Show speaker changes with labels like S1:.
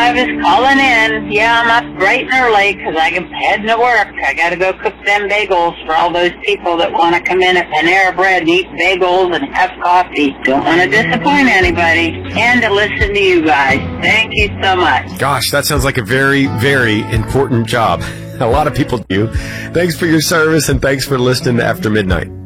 S1: I was calling in. Yeah, I'm up bright and early because I'm heading to work. I got to go cook them bagels for all those people that want to come in at Panera Bread and eat bagels and have coffee. Don't want to disappoint anybody. And to listen to you guys. Thank you so much.
S2: Gosh, that sounds like a very, very important job. A lot of people do. Thanks for your service, and thanks for listening to After Midnight.